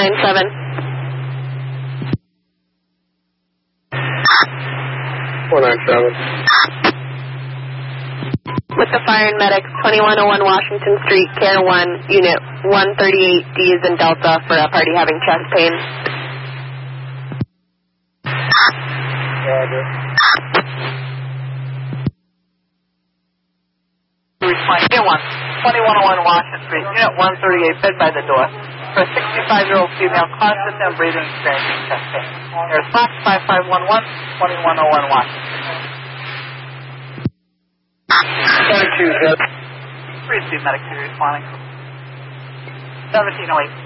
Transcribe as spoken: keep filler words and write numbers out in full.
nine seven. four nine seven. With the fire and medics, twenty-one oh one Washington Street, Care one, Unit one thirty-eight, D is in Delta for a party having chest pain. Roger. Unit one, twenty-one oh one Washington Street, Unit one thirty-eight, bed by the door, for a sixty-five-year-old female conscious and breathing experiencing chest pain. There's Fox five five one one, twenty-one oh one Washington Street. twenty-two, sir. Three two medic responding. seventeen oh eight.